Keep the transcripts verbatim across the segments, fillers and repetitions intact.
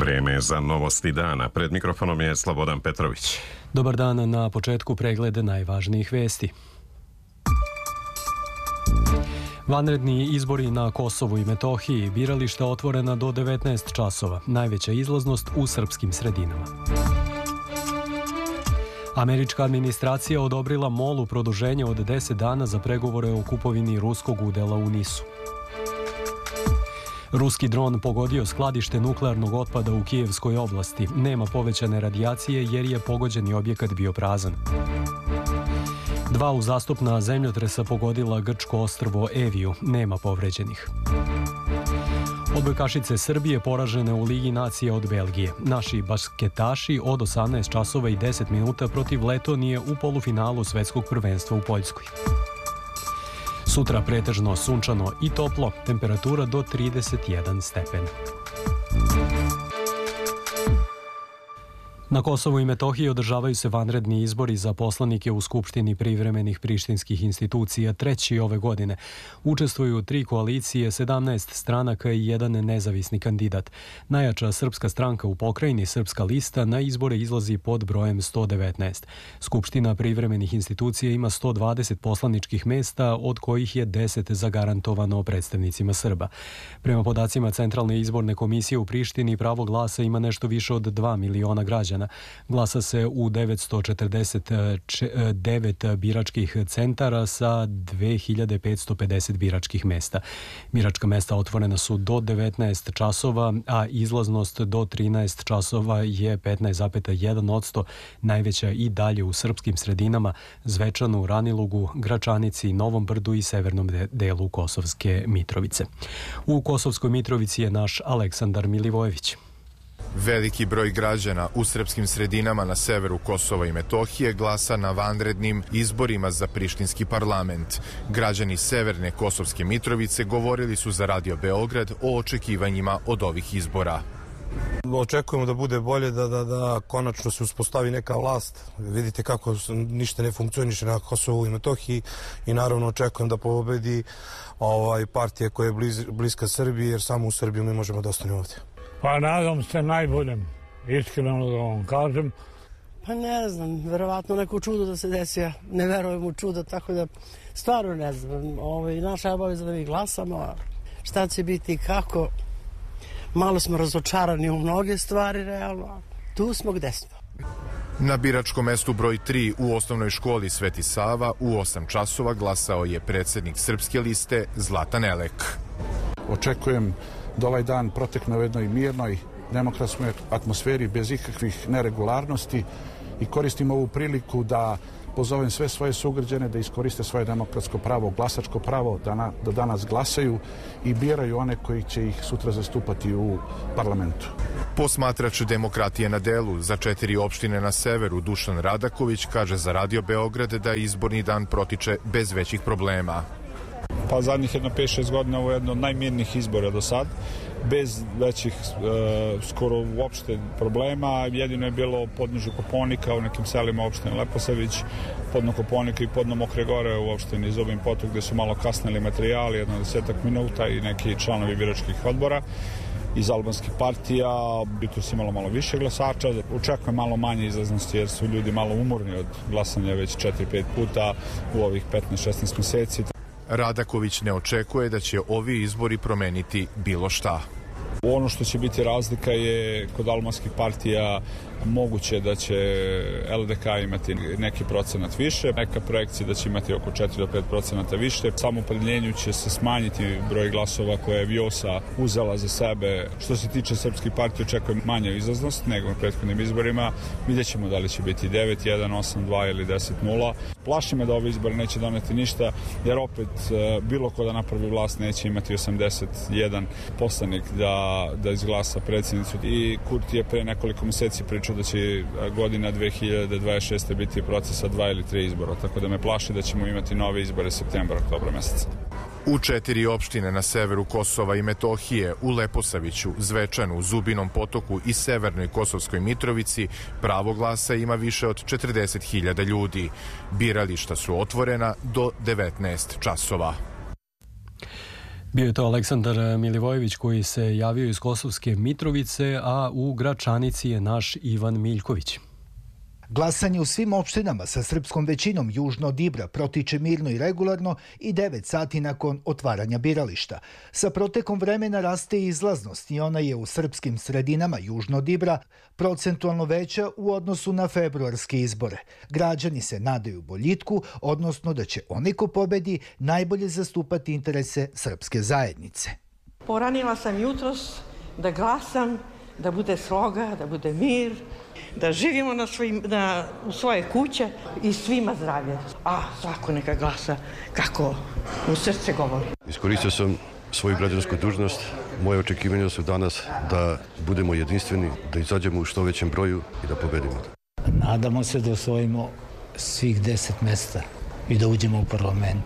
Vrijeme je za novosti dana. Pred mikrofonom je Slobodan Petrović. Dobar dan, na početku pregled najvažnijih vesti. Vanredni izbori na Kosovu i Metohiji, birališta otvorena do devetnaest časova, najveća izlaznost u srpskim sredinama. Američka administracija odobrila Molu produženje od deset dana za pregovore o kupovini ruskog udela u Nisu. Ruski dron pogodio skladište nuklearnog otpada u Kijevskoj oblasti. Nema povećane radijacije jer je pogođeni objekat bio prazan. Dva uzastopna zemljotresa pogodila grčko ostrvo Eviju. Nema povređenih. Odbojkašice Srbije poražene u Ligi nacija od Belgije. Naši basketaši od osamnaest časova i deset minuta protiv Letonije u polufinalu svetskog prvenstva u Poljskoj. Sutra pretežno sunčano i toplo, temperatura do trideset jedan stepen. Na Kosovu i Metohiji održavaju se vanredni izbori za poslanike u Skupštini privremenih prištinskih institucija, treći ove godine. Učestvuju tri koalicije, sedamnaest stranaka i jedan nezavisni kandidat. Najjača srpska stranka u pokrajini, Srpska lista, na izbore izlazi pod brojem sto devetnaest. Skupština privremenih institucija ima sto dvadeset poslaničkih mesta, od kojih je deset zagarantovano predstavnicima Srba. Prema podacima Centralne izborne komisije u Prištini, pravo glasa ima nešto više od dva miliona građana. Glasa se u devetsto četrdeset devet biračkih centara sa dve hiljade petsto pedeset biračkih mesta. Biračka mesta otvorena su do devetnaest časova, a izlaznost do trinaest časova je petnaest zarez jedan posto, najveća i dalje u srpskim sredinama, Zvečanu, Ranilugu, Gračanici, Novom Brdu i severnom delu Kosovske Mitrovice. U Kosovskoj Mitrovici je naš Aleksandar Milivojević. Veliki broj građana u srpskim sredinama na severu Kosova i Metohije glasa na vanrednim izborima za prištinski parlament. Građani severne Kosovske Mitrovice govorili su za Radio Beograd o očekivanjima od ovih izbora. Očekujemo da bude bolje, da, da, da konačno se uspostavi neka vlast. Vidite kako ništa ne funkcioniše na Kosovu i Metohiji i naravno očekujem da pobedi ovaj, partija koja je bliz, bliska Srbiji, jer samo u Srbiji mi možemo da ostanemo ovdje. Pa nadam se najboljem, iskreno da vam kažem. Pa ne znam, verovatno neko čudo da se desi, ja ne verujem u čudo, tako da stvarno ne znam. Ovaj, naša obaveza da mi glasamo, a šta će biti i kako, malo smo razočarani u mnoge stvari, realno, tu smo gde smo. Na biračkom mestu broj tri u osnovnoj školi Sveti Sava u osam časova glasao je predsjednik Srpske liste Zlatan Elek. Očekujem da ovaj dan protekne u jednoj mirnoj, demokratskoj atmosferi bez ikakvih neregularnosti i koristim ovu priliku da pozovem sve svoje sugrađane da iskoriste svoje demokratsko pravo, glasačko pravo, da, na, da danas glasaju i biraju one koji će ih sutra zastupati u parlamentu. Posmatrač demokratije na delu za četiri opštine na severu Dušan Radaković kaže za Radio Beograd da izborni dan protiče bez većih problema. Pa zadnjih jedno pet šest godina ovo je jedno od najmirnijih izbora do sad, bez većih e, skoro uopšte problema. Jedino je bilo podnožu Koponika u nekim selima opštine Leposavić, podno Koponika i podno Mokre Gore u opštini Zubin Potok, gde su malo kasnili materijali, jedno desetak minuta i neki članovi biračkih odbora iz albanskih partija. Tu se imalo malo više glasača. Očekujem malo manje izlaznosti jer su ljudi malo umorni od glasanja već četiri pet puta u ovih petnaest šesnaest meseci. Radaković ne očekuje da će ovi izbori promeniti bilo šta. Ono što će biti razlika je kod albanskih partija moguće da će L D K imati neki procenat više, neka projekcija da će imati oko četiri do pet procenata više. Samo opredeljenju će se smanjiti broj glasova koje je Vjosa uzela za sebe. Što se tiče srpskih partija, očekujem manju izlaznost nego na prethodnim izborima. Vidjet ćemo da li će biti devet jedan, osam dva ili deset nula. Plaši me da ovi izbori neće doneti ništa, jer opet bilo ko da napravi vlast neće imati osamdeset jedan poslanik da, da izglasa predsjednicu. I Kurti je pre nekoliko meseci pričao da će godina dve hiljade dvadeset šeste biti procesa dva ili tri izbora, tako da me plaši da ćemo imati nove izbore septembra, oktobra meseca. U četiri opštine na severu Kosova i Metohije, u Leposaviću, Zvečanu, Zubinom Potoku i severnoj Kosovskoj Mitrovici, pravo glasa ima više od četrdeset hiljada ljudi. Birališta su otvorena do devetnaest časova. Bio je to Aleksandar Milivojević koji se javio iz Kosovske Mitrovice, a u Gračanici je naš Ivan Miljković. Glasanje u svim opštinama sa srpskom većinom južno od Ibra protiče mirno i regularno i devet sati nakon otvaranja birališta. Sa protekom vremena raste i izlaznost i ona je u srpskim sredinama južno od Ibra procentualno veća u odnosu na februarske izbore. Građani se nadaju boljitku, odnosno da će onaj ko pobedi najbolje zastupati interese srpske zajednice. Poranila sam jutros da glasam, da bude sloga, da bude mir, da živimo na svojim, na, u svoje kuće i svima zdravlje. A svako neka glasa kako mu srce govori. Iskoristio sam svoju građansku dužnost. Moje očekivanja su danas da budemo jedinstveni, da izađemo u što većem broju i da pobedimo. Nadamo se da osvojimo svih deset mjesta i da uđemo u parlament.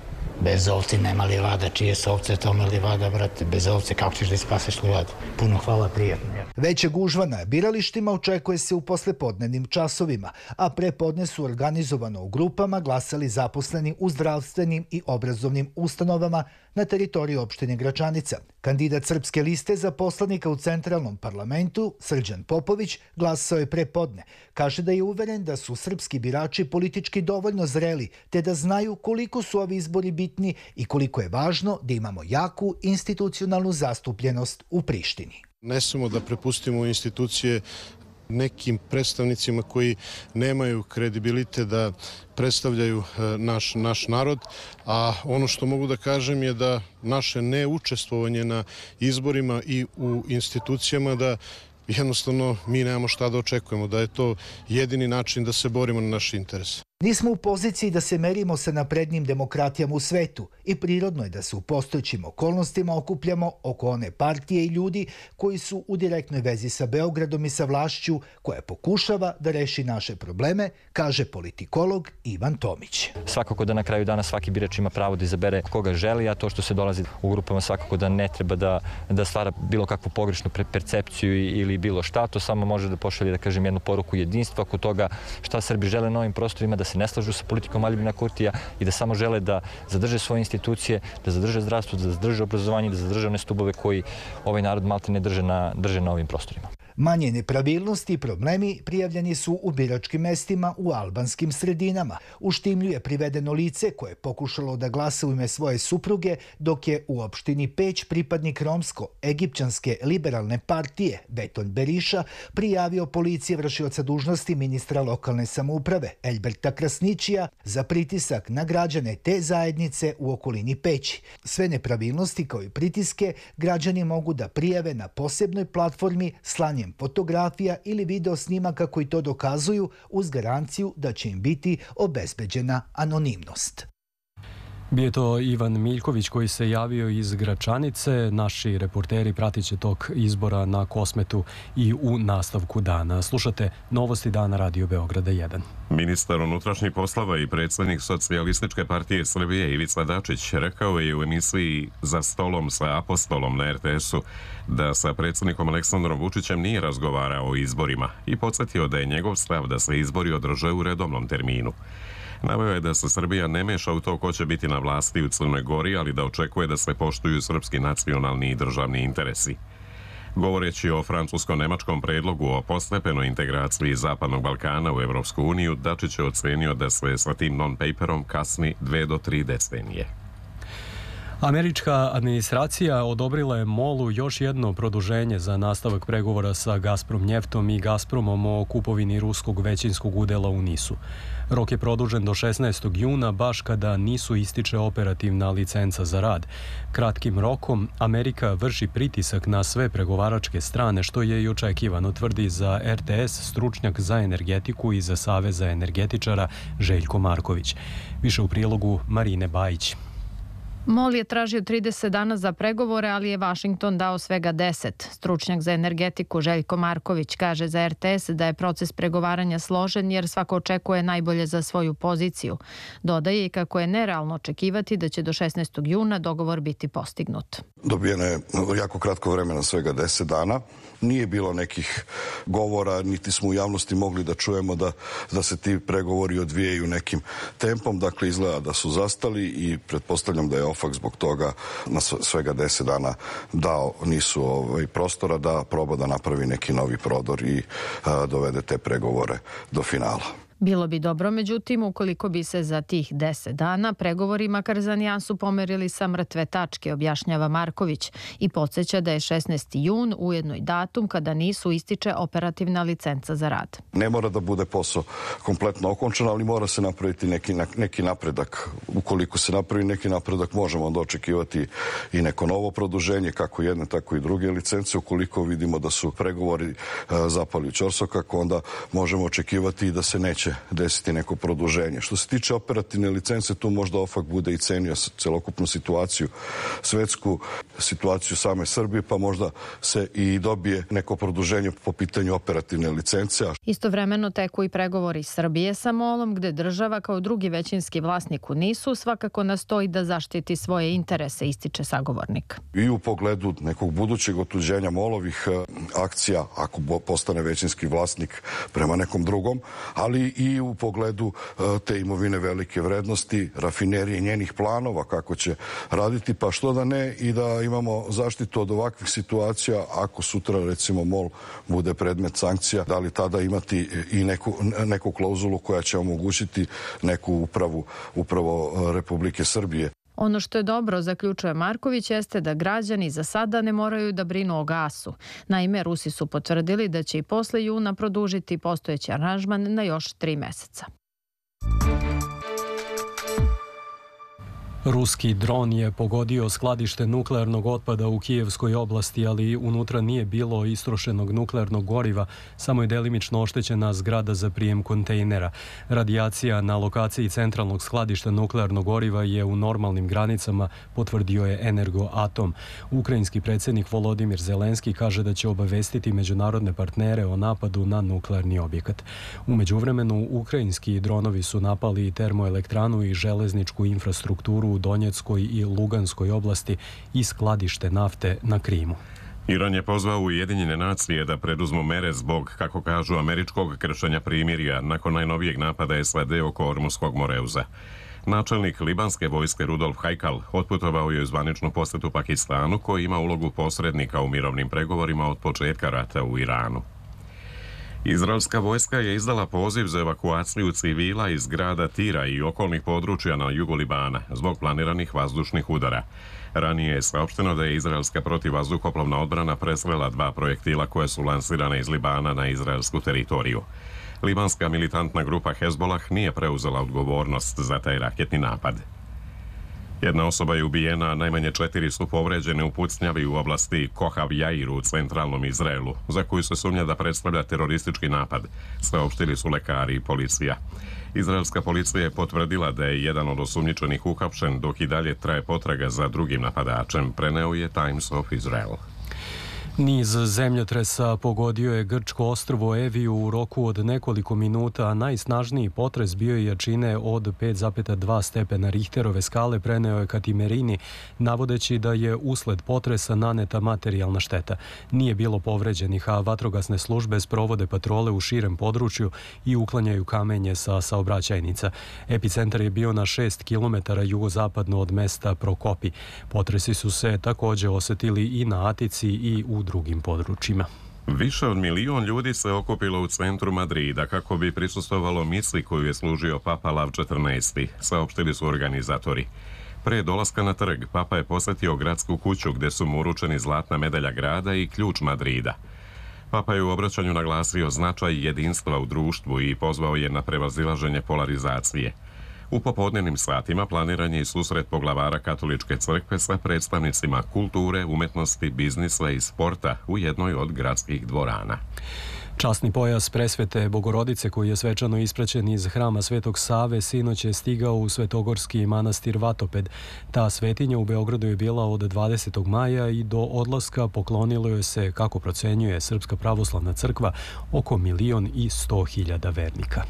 Bez ovci nema livada, čije su ovce, tome livada, brate. Bez ovce kako ćeš da ispaseš livadu? Puno hvala, prijatno. Veća gužva na biralištima očekuje se u poslepodnevnim časovima, a prepodne su organizovano u grupama glasali zaposleni u zdravstvenim i obrazovnim ustanovama na teritoriji opštine Gračanica. Kandidat srpske liste za poslanika u centralnom parlamentu, Srđan Popović, glasao je prepodne. Kaže da je uveren da su srpski birači politički dovoljno zreli, te da znaju koliko su ovi izbori bitni i koliko je važno da imamo jaku institucionalnu zastupljenost u Prištini. Ne samo da prepustimo institucije nekim predstavnicima koji nemaju kredibilitet da predstavljaju naš, naš narod, a ono što mogu da kažem je da naše neučestvovanje na izborima i u institucijama da jednostavno mi nemamo šta da očekujemo, da je to jedini način da se borimo na naš interes. Nismo u poziciji da se merimo sa naprednim demokratijama u svetu i prirodno je da se u postojećim okolnostima okupljamo oko one partije i ljudi koji su u direktnoj vezi sa Beogradom i sa vlašću koja pokušava da reši naše probleme, kaže politikolog Ivan Tomić. Svakako da na kraju dana svaki birač ima pravo da izabere koga želi, a to što se dolazi u grupama svakako da ne treba da, da stvara bilo kakvu pogrešnu percepciju ili bilo šta, to samo može da pošalje, da kažem, jednu poruku jedinstva oko toga šta Srbi žele na ovim prostorima, da se ne slažu sa politikom Aljbina Kurtija i da samo žele da zadrže svoje institucije, da zadrže zdravstvo, da zadrže obrazovanje, da zadrže one stubove koji ovaj narod malte ne drže na, drže na ovim prostorima. Manje nepravilnosti i problemi prijavljeni su u biračkim mestima u albanskim sredinama. U Štimlju je privedeno lice koje je pokušalo da glasa u ime svoje supruge, dok je u opštini Peć pripadnik romsko-egipćanske liberalne partije Beton Beriša prijavio policiji vršioca dužnosti ministra lokalne samouprave Elberta Krasnićija za pritisak na građane te zajednice u okolini Peći. Sve nepravilnosti kao i pritiske građani mogu da prijave na posebnoj platformi slanjem fotografija ili video snimaka koji to dokazuju uz garanciju da će im biti obezbeđena anonimnost. Bio je to Ivan Miljković koji se javio iz Gračanice. Naši reporteri pratit će tok izbora na Kosmetu i u nastavku dana. Slušate Novosti dana Radio Beograda jedan. Ministar unutrašnjih poslova i predsjednik Socijalističke partije Srbije Ivica Dačić rekao je u emisiji Za stolom sa Apostolom na er te esu da sa predsjednikom Aleksandrom Vučićem nije razgovarao o izborima i podsjetio da je njegov stav da se izbori održe u redovnom terminu. Naveo je da se Srbija ne meša u to ko će biti na vlasti u Crnoj Gori, ali da očekuje da se poštuju srpski nacionalni i državni interesi. Govoreći o francusko-nemačkom predlogu o postepenoj integraciji Zapadnog Balkana u Evropsku uniju, Dačić je ocenio da se sa tim non-paperom kasni dve do tri decenije. Američka administracija odobrila je MOL-u još jedno produženje za nastavak pregovora sa Gazprom Njeftom i Gazpromom o kupovini ruskog većinskog udela u Nisu. Rok je produžen do šesnaestog juna, baš kada Nisu ističe operativna licenca za rad. Kratkim rokom Amerika vrši pritisak na sve pregovaračke strane, što je i očekivano, tvrdi za er te es stručnjak za energetiku i za Saveza energetičara Željko Marković. Više u prilogu Marine Bajić. MOL je tražio trideset dana za pregovore, ali je Washington dao svega deset. Stručnjak za energetiku Željko Marković kaže za er te es da je proces pregovaranja složen jer svako očekuje najbolje za svoju poziciju. Dodaje i kako je nerealno očekivati da će do šesnaestog juna dogovor biti postignut. Dobijeno je jako kratko vremena, svega deset dana. Nije bilo nekih govora, niti smo u javnosti mogli da čujemo da, da se ti pregovori odvijaju nekim tempom. Dakle, izgleda da su zastali i pretpostavljam da je ovo OFAK zbog toga na svega deset dana dao nisu ovaj, prostora da proba da napravi neki novi prodor i a, dovede te pregovore do finala. Bilo bi dobro, međutim, ukoliko bi se za tih deset dana pregovori makar za nijansu pomerili sa mrtve tačke, objašnjava Marković i podsjeća da je šesnaesti jun ujedno i datum kada nisu ističe operativna licenca za rad. Ne mora da bude posao kompletno okončan, ali mora se napraviti neki, neki napredak. Ukoliko se napravi neki napredak, možemo onda očekivati i neko novo produženje, kako jedne, tako i druge licence. Ukoliko vidimo da su pregovori zapali u ćorsokak, onda možemo očekivati i da se neće desiti neko produženje. Što se tiče operativne licence, tu možda OFAK bude i cenio celokupnu situaciju, svetsku situaciju same Srbije, pa možda se i dobije neko produženje po pitanju operativne licence. Istovremeno teku i pregovori Srbije sa MOL-om, gde država kao drugi većinski vlasnik u NIS-u svakako nastoji da zaštiti svoje interese, ističe sagovornik. I u pogledu nekog budućeg otuđenja MOL-ovih akcija, ako postane većinski vlasnik prema nekom drugom, ali i u pogledu te imovine velike vrednosti, rafinerije, njenih planova kako će raditi, pa što da ne i da imamo zaštitu od ovakvih situacija ako sutra recimo MOL bude predmet sankcija, da li tada imati i neku, neku klauzulu koja će omogućiti neku upravu upravo Republike Srbije. Ono što je dobro, zaključuje Marković, jeste da građani za sada ne moraju da brinu o gasu. Naime, Rusi su potvrdili da će i posle juna produžiti postojeći aranžman na još tri meseca. Ruski dron je pogodio skladište nuklearnog otpada u Kijevskoj oblasti, ali unutra nije bilo istrošenog nuklearnog goriva, samo je delimično oštećena zgrada za prijem kontejnera. Radijacija na lokaciji centralnog skladišta nuklearnog goriva je u normalnim granicama, potvrdio je Energoatom. Ukrajinski predsjednik Volodimir Zelenski kaže da će obavestiti međunarodne partnere o napadu na nuklearni objekat. U međuvremenu, ukrajinski dronovi su napali termoelektranu i železničku infrastrukturu u Donjeckoj i Luganskoj oblasti i skladište nafte na Krimu. Iran je pozvao Ujedinjene nacije da preduzmu mere zbog, kako kažu, američkog kršenja primirja nakon najnovijeg napada S A D oko Ormuskog Moreuza. Načelnik libanske vojske Rudolf Haikal otputovao je u zvaničnu posetu Pakistanu, koji ima ulogu posrednika u mirovnim pregovorima od početka rata u Iranu. Izraelska vojska je izdala poziv za evakuaciju civila iz grada Tira i okolnih područja na jugu Libana zbog planiranih vazdušnih udara. Ranije je saopšteno da je izraelska protivvazduhoplovna odbrana presrela dva projektila koje su lansirane iz Libana na izraelsku teritoriju. Libanska militantna grupa Hezbollah nije preuzela odgovornost za taj raketni napad. Jedna osoba je ubijena, a najmanje četiri su povređene u pucnjavi u oblasti Kohav Jair u centralnom Izraelu, za koju se sumnja da predstavlja teroristički napad, saopštili su lekari i policija. Izraelska policija je potvrdila da je jedan od osumnjičenih uhapšen, dok i dalje traje potraga za drugim napadačem, preneo je Times of Israel. Niz zemljotresa pogodio je grčko ostrvo Eviju u roku od nekoliko minuta, a najsnažniji potres bio je jačine od pet zarez dva stepena Richterove skale, preneo je Katimerini, navodeći da je usled potresa naneta materijalna šteta. Nije bilo povređenih, a vatrogasne službe sprovode patrole u širem području i uklanjaju kamenje sa saobraćajnica. Epicentar je bio na šest kilometara jugozapadno od mesta Prokopi. Potresi su se također osetili i na Atici i u drugim područjima. Više od milion ljudi se okupilo u centru Madrida kako bi prisustvovalo misi koju je služio Papa Lav četrnaesti, saopštili su organizatori. Pre dolaska na trg, Papa je posjetio gradsku kuću gdje su mu uručeni zlatna medalja grada i ključ Madrida. Papa je u obraćanju naglasio značaj jedinstva u društvu i pozvao je na prevazilaženje polarizacije. U popodnevnim satima planiran je i susret poglavara Katoličke crkve sa predstavnicima kulture, umetnosti, biznisa i sporta u jednoj od gradskih dvorana. Časni pojas presvete Bogorodice, koji je svečano ispraćen iz hrama Svetog Save, sinoć je stigao u svetogorski manastir Vatoped. Ta svetinja u Beogradu je bila od dvadesetog maja i do odlaska poklonilo joj se, kako procenjuje Srpska pravoslavna crkva, oko milion i sto hiljada vernika.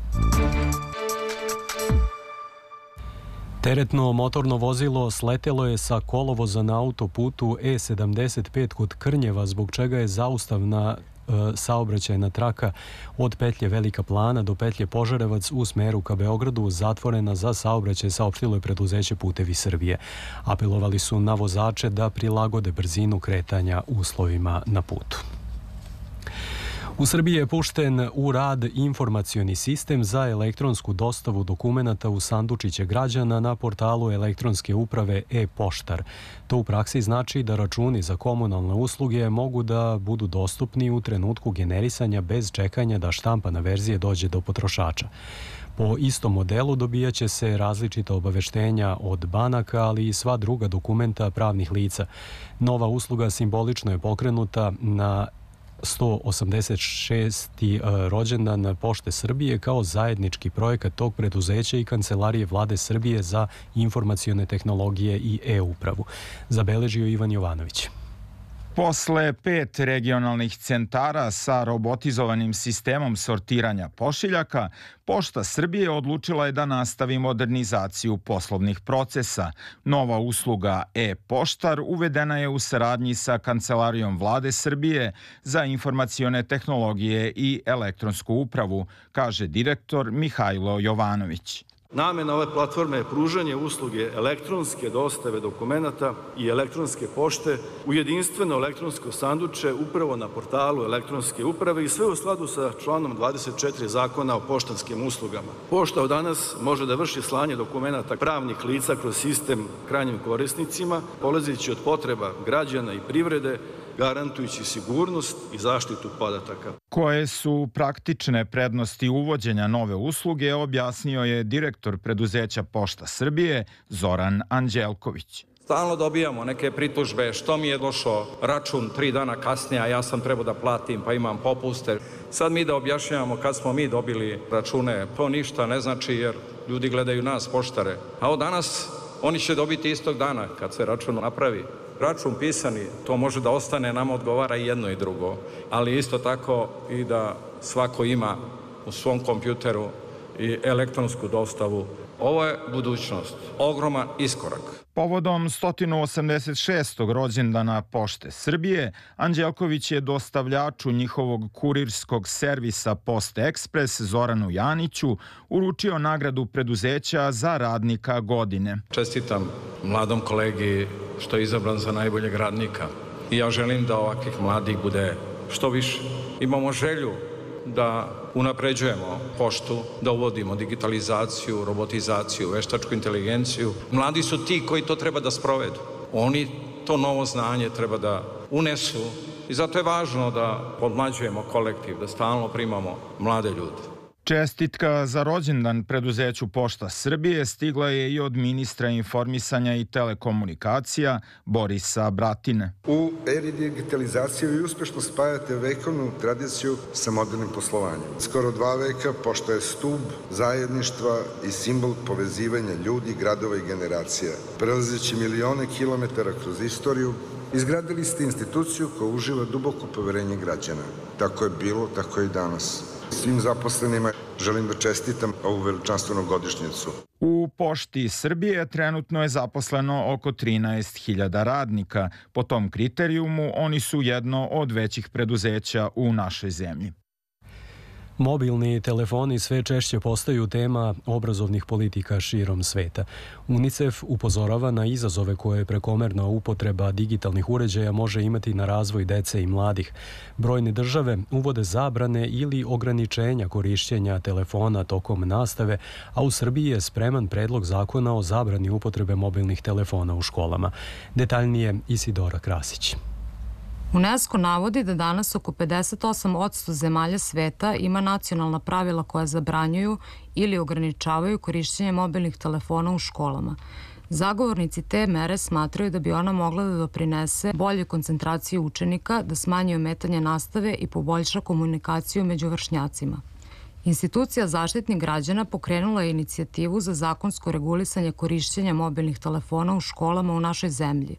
Teretno motorno vozilo sletelo je sa kolovoza na autoputu E sedamdeset pet kod Krnjeva, zbog čega je zaustav na saobraćajna traka od petlje Velika Plana do petlje Požarevac u smeru ka Beogradu zatvorena za saobraćaj, saopštilo je preduzeće Putevi Srbije. Apelovali su na vozače da prilagode brzinu kretanja uslovima na putu. U Srbiji je pušten u rad informacioni sistem za elektronsku dostavu dokumenata u sandučiće građana na portalu elektronske uprave e-poštar. To u praksi znači da računi za komunalne usluge mogu da budu dostupni u trenutku generisanja bez čekanja da štampana verzija dođe do potrošača. Po istom modelu dobijaće se različita obaveštenja od banaka, ali i sva druga dokumenta pravnih lica. Nova usluga simbolično je pokrenuta na sto osamdeset šesti rođendan Pošte Srbije kao zajednički projekat tog preduzeća i Kancelarije Vlade Srbije za informacione tehnologije i e-upravu. Zabeležio Ivan Jovanović. Posle pet regionalnih centara sa robotizovanim sistemom sortiranja pošiljaka, Pošta Srbije odlučila je da nastavi modernizaciju poslovnih procesa. Nova usluga e-poštar uvedena je u saradnji sa Kancelarijom Vlade Srbije za informacione tehnologije i elektronsku upravu, kaže direktor Mihajlo Jovanović. Namena ove platforme je pružanje usluge elektronske dostave dokumenata i elektronske pošte u jedinstveno elektronsko sanduče upravo na portalu elektronske uprave i sve u skladu sa članom dvadeset četiri Zakona o poštanskim uslugama. Pošta od danas može da vrši slanje dokumenata pravnih lica kroz sistem krajnjim korisnicima, polazeći od potreba građana i privrede, garantujući sigurnost i zaštitu podataka. Koje su praktične prednosti uvođenja nove usluge, objasnio je direktor preduzeća Pošta Srbije Zoran Anđelković. Stalno dobijamo neke pritužbe, što mi je došao račun tri dana kasnije, a ja sam trebao da platim pa imam popuste. Sad mi da objašnjavamo kad smo mi dobili račune, to ništa ne znači jer ljudi gledaju nas, poštare. A od danas oni će dobiti istog dana kad se račun napravi. Račun pisani, to može da ostane, nama odgovara i jedno i drugo, ali isto tako i da svako ima u svom kompjuteru i elektronsku dostavu. Ovo je budućnost, ogroman iskorak. Povodom sto osamdeset šestog rođendana Pošte Srbije, Anđelković je dostavljaču njihovog kurirskog servisa Poste Ekspres Zoranu Janiću uručio nagradu preduzeća za radnika godine. Čestitam mladom kolegi što je izabran za najboljeg radnika i ja želim da ovakvih mladih bude što više. Imamo želju da unapređujemo poštu, da uvodimo digitalizaciju, robotizaciju, veštačku inteligenciju. Mladi su ti koji to treba da sprovedu. Oni to novo znanje treba da unesu i zato je važno da podmlađujemo kolektiv, da stalno primamo mlade ljude. Čestitka za rođendan preduzeću Pošta Srbije stigla je i od ministra informisanja i telekomunikacija Borisa Bratine. U eri digitalizacije vi uspešno spajate vekovnu tradiciju sa modernim poslovanjem. Skoro dva veka Pošta je stub zajedništva i simbol povezivanja ljudi, gradova i generacija. Prelazeći milione kilometara kroz istoriju, izgradili ste instituciju koja uživa duboko poverenje građana. Tako je bilo, tako je i danas. Svim zaposlenima želim da čestitam ovu veličanstvenu godišnjicu. U Pošti Srbije trenutno je zaposleno oko trinaest hiljada radnika. Po tom kriterijumu oni su jedno od većih preduzeća u našoj zemlji. Mobilni telefoni sve češće postaju tema obrazovnih politika širom sveta. UNICEF upozorava na izazove koje prekomerna upotreba digitalnih uređaja može imati na razvoj dece i mladih. Brojne države uvode zabrane ili ograničenja korišćenja telefona tokom nastave, a u Srbiji je spreman predlog zakona o zabrani upotrebe mobilnih telefona u školama. Detaljnije Isidora Krasić. UNESCO navodi da danas oko pedeset osam posto zemalja sveta ima nacionalna pravila koja zabranjuju ili ograničavaju korišćenje mobilnih telefona u školama. Zagovornici te mere smatraju da bi ona mogla da doprinese bolje koncentraciji učenika, da smanji ometanje nastave i poboljša komunikaciju među vršnjacima. Institucija Zaštitnik građana pokrenula je inicijativu za zakonsko regulisanje korišćenja mobilnih telefona u školama u našoj zemlji.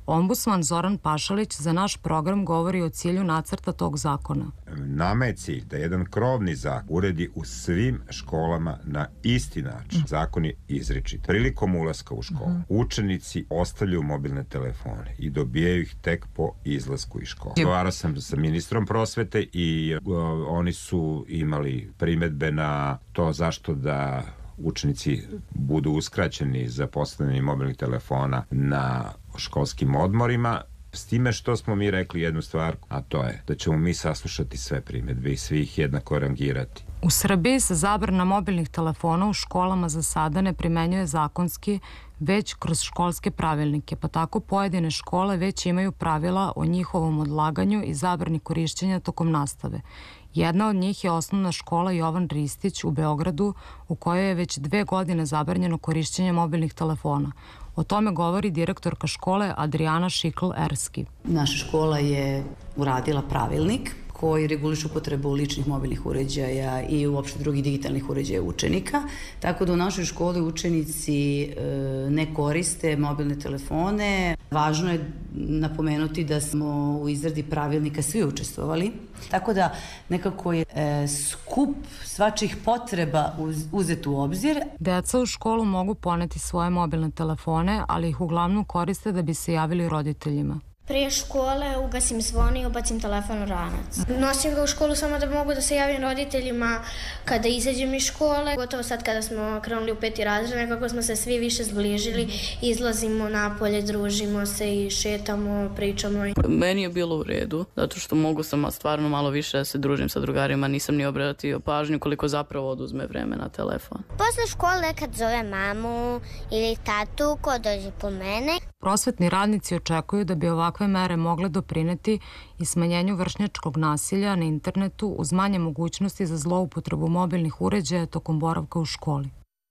Ombudsman Zoran Pašalić za naš program govori o cilju nacrta tog zakona. Nama je cilj da jedan krovni zakon uredi u svim školama na isti način. Zakon je izričit. Prilikom ulaska u školu učenici ostavljaju mobilne telefone i dobijaju ih tek po izlasku iz škole. Govarao sam sa ministrom prosvete i uh, oni su imali primedbe na to zašto da učenici budu uskraćeni za postavljanje mobilnih telefona na školskim odmorima, s time što smo mi rekli jednu stvar, a to je da ćemo mi saslušati sve primedbe i svi ih jednako rangirati. U Srbiji se zabrana mobilnih telefona u školama za sada ne primenjuje zakonski, već kroz školske pravilnike, pa tako pojedine škole već imaju pravila o njihovom odlaganju i zabrani korišćenja tokom nastave. Jedna od njih je osnovna škola Jovan Ristić u Beogradu, u kojoj je već dve godine zabranjeno korišćenje mobilnih telefona. O tome govori direktorka škole Adriana Šikl-Erski. Naša škola je uradila pravilnik koji reguliše upotrebu ličnih mobilnih uređaja i uopšte drugih digitalnih uređaja učenika. Tako da u našoj školi učenici e, ne koriste mobilne telefone. Važno je napomenuti da smo u izradi pravilnika svi učestvovali. Tako da nekako je e, skup svačih potreba uz, uzet u obzir. Deca u školu mogu poneti svoje mobilne telefone, ali ih uglavnom koriste da bi se javili roditeljima. Prije škole ugasim zvon i ubacim telefon u ranac. Nosim ga u školu samo da mogu da se javim roditeljima kada izađem iz škole. Gotovo sad kada smo krenuli u peti razred, nekako smo se svi više zbližili, izlazimo napolje, družimo se i šetamo, pričamo. Meni je bilo u redu, zato što mogu sam stvarno malo više da se družim sa drugarima, nisam ni obratio pažnju koliko zapravo oduzme vreme na telefon. Posle škole kad zove mamu ili tatu ko dođe po mene. Prosvetni radnici očekuju da bi ovakve mere mogle doprineti i smanjenju vršnjačkog nasilja na internetu uz manje mogućnosti za zloupotrebu mobilnih uređaja tokom boravka u školi.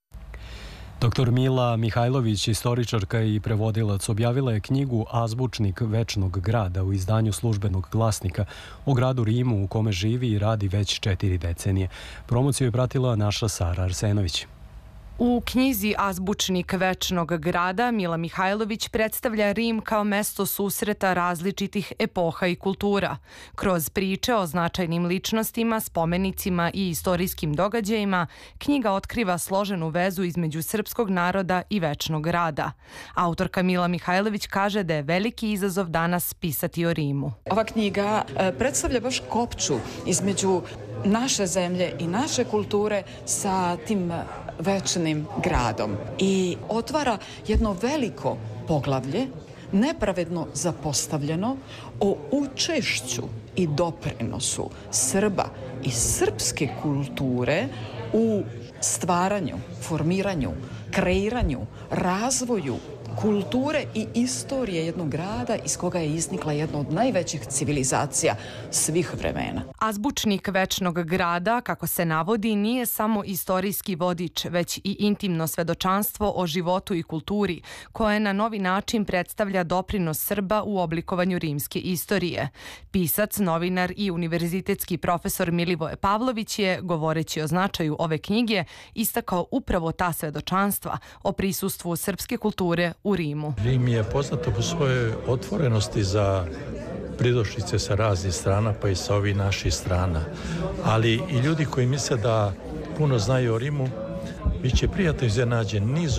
Doktor Mila Mihajlović, istoričarka i prevodilac, objavila je knjigu Azbučnik večnog grada u izdanju Službenog glasnika o gradu Rimu u kome živi i radi već četiri decenije. Promociju je pratila naša Sara Arsenović. U knjizi Azbučnik večnog grada Mila Mihajlović predstavlja Rim kao mesto susreta različitih epoha i kultura. Kroz priče o značajnim ličnostima, spomenicima i istorijskim događajima, knjiga otkriva složenu vezu između srpskog naroda i večnog grada. Autorka Mila Mihajlović kaže da je veliki izazov danas pisati o Rimu. Ova knjiga predstavlja baš kopču između naše zemlje i naše kulture sa tim večnim gradom i otvara jedno veliko poglavlje, nepravedno zapostavljeno, o učešću i doprinosu Srba i srpske kulture u stvaranju, formiranju, kreiranju, razvoju kulture i istorije jednog grada iz koga je iznikla jedna od najvećih civilizacija svih vremena. Azbučnik večnog grada, kako se navodi, nije samo istorijski vodič, već i intimno svedočanstvo o životu i kulturi, koje na novi način predstavlja doprinos Srba u oblikovanju rimske istorije. Pisac, novinar i univerzitetski profesor Milivoje Pavlović je, govoreći o značaju ove knjige, istakao upravo ta svedočanstva o prisustvu srpske kulture u Rimu. Rim je poznato po svojoj otvorenosti za pridošlice sa raznih strana, pa i sa ovih naših strana. Ali i ljudi koji misle da puno znaju o Rimu, bit će prijatno iznenađeni niz